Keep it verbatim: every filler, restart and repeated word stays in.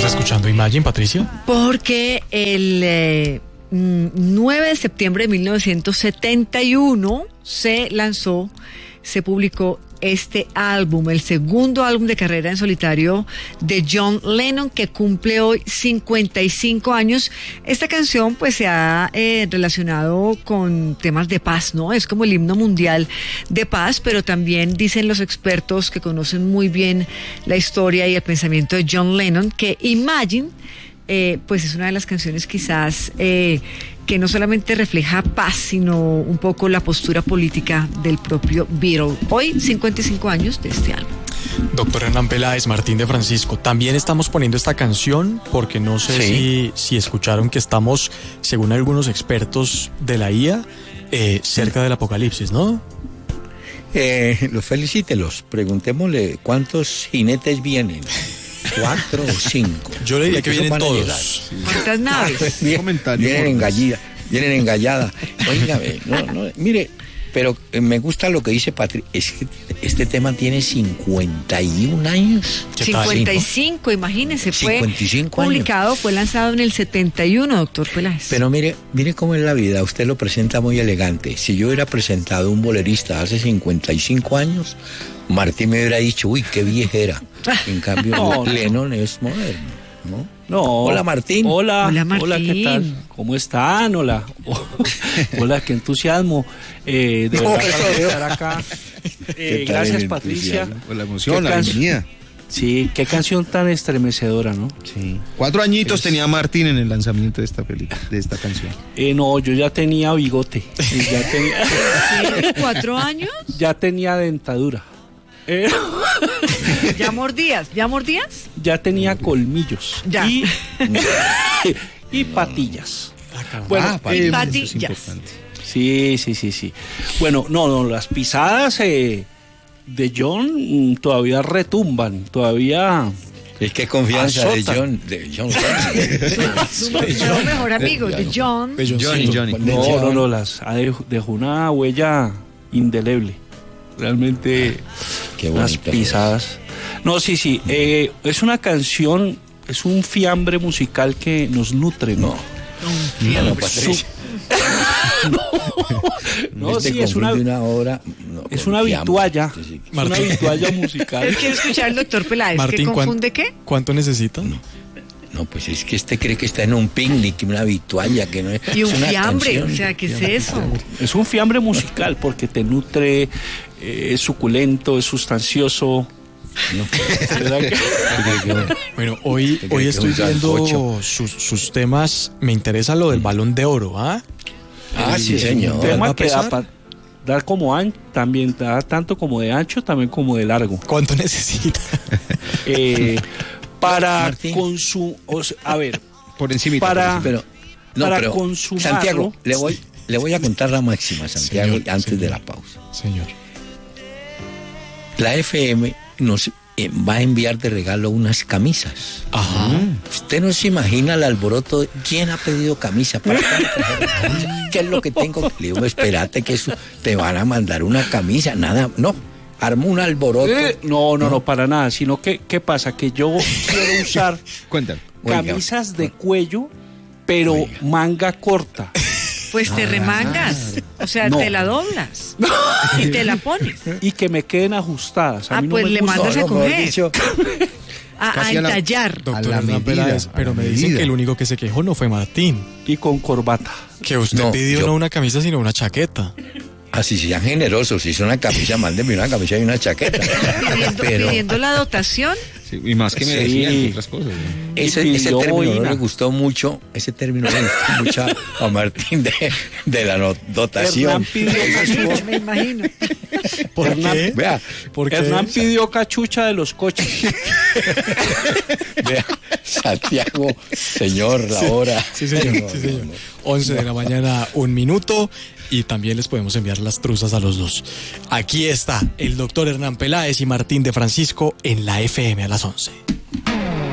escuchando Imagine, Patricia? Porque el eh, nueve de septiembre de mil novecientos setenta y uno se lanzó, se publicó este álbum, el segundo álbum de carrera en solitario de John Lennon, que cumple hoy cincuenta y cinco años. Esta canción pues se ha eh, relacionado con temas de paz, ¿no? Es como el himno mundial de paz, pero también dicen los expertos que conocen muy bien la historia y el pensamiento de John Lennon que Imagine eh, pues es una de las canciones quizás eh, que no solamente refleja paz, sino un poco la postura política del propio Beatle. Hoy, cincuenta y cinco años de este álbum. Doctor Hernán Peláez, Martín de Francisco, también estamos poniendo esta canción porque no sé sí. si, si escucharon que estamos, según algunos expertos de la I A, eh, cerca del apocalipsis, ¿no? Eh, los felicítelos, preguntémosle cuántos jinetes vienen. ¿Cuatro o cinco? Yo le diría que vienen todos. ¿Cuántas naves? Vienen, vienen engalladas, vienen engalladas. Óigame, no, no, mire, pero me gusta lo que dice Patricia. Es que este tema tiene cincuenta y un años. cincuenta y cinco, imagínese, fue cincuenta y cinco publicado, años. Fue lanzado en el setenta y uno, doctor Peláez. Pero mire, mire cómo es la vida, usted lo presenta muy elegante. Si yo hubiera presentado un bolerista hace cincuenta y cinco años, Martín me hubiera dicho, uy, qué viejera. En cambio, no, Lennon no. es moderno, ¿no? No. Hola, Martín. Hola, hola, Martín. Hola, ¿qué tal? ¿Cómo están? Hola. Hola, qué entusiasmo. Eh, de no, verdad, para estar acá. Eh, gracias, Patricia. Por la emoción, la bienvenida. Sí, qué canción tan estremecedora, ¿no? Sí. Cuatro añitos es... tenía Martín en el lanzamiento de esta película, de esta canción. Eh, no, yo ya tenía bigote. Ya tenía... ¿Sí? ¿Cuatro años? Ya tenía dentadura. Eh... ¿Ya mordías? ¿Ya mordías? Ya tenía colmillos. Ya. Y, y patillas. Ah, bueno, ah, patillas. Eh, patillas. Es importante. Sí, sí, sí, sí. Bueno, no, no, las pisadas eh, de John todavía retumban, todavía... Es que confianza azotan. de John, de John. Su mejor amigo, de John. De Johnny, Johnny. No, no, no, las dejó una huella indeleble. Realmente Qué las pisadas. No, sí, sí. Eh, es una canción, es un fiambre musical que nos nutre, ¿no? No, no, no, Patricia. no, no sí, es una, una hora, no, es una vitualla. Sí, sí. Es una vitualla musical. Quiero escuchar al doctor Peláez. Martín, ¿Qué confunde ¿cuán, qué? ¿Cuánto necesita? No. No, pues es que este cree que está en un picnic, una vitualla que no es. Y un es una fiambre, canción. o sea, ¿qué es eso? Es un fiambre musical porque te nutre, eh, es suculento, es sustancioso. No. Bueno, hoy, hoy estoy viendo sus, sus temas. Me interesa lo del Balón de Oro, ¿ah? Ah, sí, es señor. Un tema que da, pa, da como ancho, también da tanto como de ancho, también como de largo. ¿Cuánto necesita? Eh, para consumir, a ver, por encima. Para, pero, no, para pero, consumarlo. Santiago, le voy, le voy a contar la máxima, Santiago, señor, antes señor, de la pausa. Señor. La F M nos eh, va a enviar de regalo unas camisas. Ajá. Mm. Usted no se imagina el alboroto. ¿Quién ha pedido camisa? ¿Para qué es lo que tengo? Le digo, espérate que eso te van a mandar una camisa. Nada, no. Armó un alboroto. Eh, no, no, no, no, para nada. Sino que, ¿qué pasa? Que yo quiero usar Cuéntame. camisas Oiga. de cuello, pero Oiga. manga corta. Pues te remangas, o sea, no. te la doblas y te la pones. Y que me queden ajustadas. A ah, mí pues no me le gusta. mandas a no, coger. Dicho, a, a entallar. Doctor Hernán Peláez, pero me dicen que el único que se quejó no fue Martín. Y con corbata. Que usted no, pidió yo... no una camisa, sino una chaqueta. Así sean generosos, si son una camisa, mándenme una camisa y una chaqueta. Pidiendo, pero... pidiendo la dotación. Sí, y más que me sí. decían otras cosas. ¿No? Ese, ese término no le gustó mucho, ese término le gustó mucho a Martín de, de la no, dotación. Hernán pidió cachucha. Me imagino. ¿Por Hernán, qué? Vea, ¿Por qué? Hernán pidió cachucha de los coches. Vea, Santiago, señor, la sí, hora. Sí, señor. No, sí, señor. No, no. once de la mañana, un minuto. Y también les podemos enviar las truzas a los dos. Aquí está el doctor Hernán Peláez y Martín de Francisco en la F M a las once.